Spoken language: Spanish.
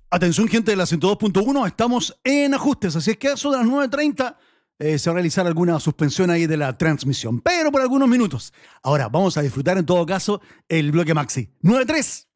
Atención, gente de la 102.1, estamos en ajustes, así es que a eso de las 9:30 se va a realizar alguna suspensión ahí de la transmisión, pero por algunos minutos. Ahora, vamos a disfrutar en todo caso el bloque maxi. 9:3.